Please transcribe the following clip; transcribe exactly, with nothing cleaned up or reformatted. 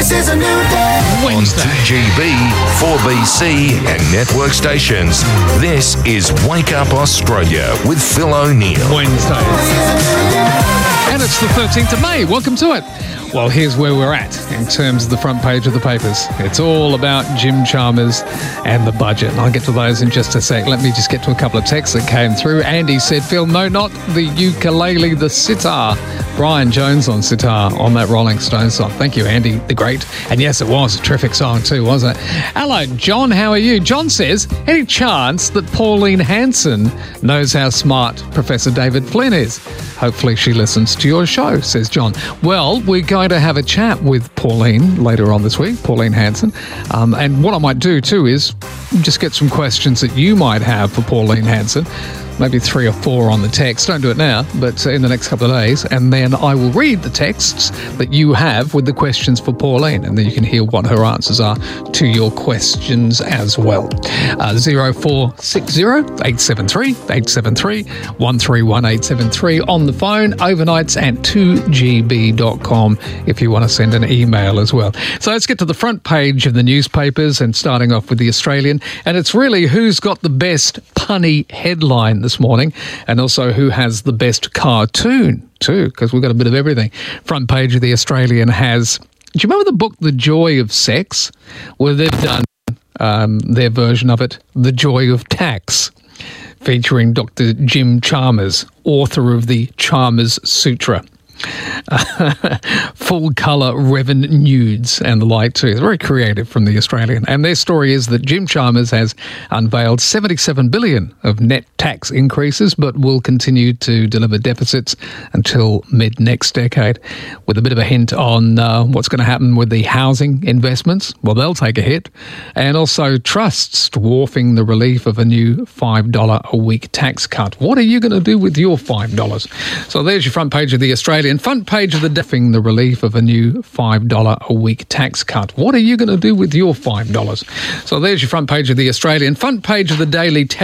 This is a new day. Wednesday. On two G B, four B C and network stations. This is Wake Up Australia with Phil O'Neill. Wednesday. And it's the thirteenth of May. Welcome to it. Well, here's where we're at in terms of the front page of the papers. It's all about Jim Chalmers and the budget. And I'll get to those in just a sec. Let me just get to a couple of texts that came through. Andy said, Phil, no, not the ukulele, the sitar. Brian Jones on sitar on that Rolling Stones song. Thank you, Andy, the great. And yes, it was a terrific song too, wasn't it? Hello, John, how are you? John says, any chance that Pauline Hanson knows how smart Professor David Flynn is? Hopefully she listens to your show, says John. Well, we're going to have a chat with Pauline later on this week, Pauline Hanson. Um, and what I might do too is just get some questions that you might have for Pauline Hanson. Maybe three or four on the text. Don't do it now, but in the next couple of days. And then I will read the texts that you have with the questions for Pauline. And then you can hear what her answers are to your questions as well. Uh, zero four six zero, eight seven three, eight seven three, one three one eight seven three on the phone, overnights at two g b dot com if you want to send an email as well. So let's get to the front page of the newspapers and starting off with The Australian. And it's really who's got the best punny headline this morning, and also who has the best cartoon too, because we've got a bit of everything. Front page of The Australian has, do you remember the book The Joy of Sex? Well, they've done um, their version of it, The Joy of Tax, featuring Doctor Jim Chalmers, author of the Chalmers Sutra. Full colour Revan nudes and the like too. It's very creative from The Australian. And their story is that Jim Chalmers has unveiled seventy-seven billion dollars of net tax increases, but will continue to deliver deficits until mid next decade, with a bit of a hint on uh, what's going to happen with the housing investments. Well, they'll take a hit. And also trusts dwarfing the relief of a new five dollars a week tax cut. What are you going to do with your five dollars? So there's your front page of The Australian. Front page of the deffing the relief of a new five dollars a week tax cut. What are you going to do with your five dollars? So there's your front page of The Australian. Front page of the Daily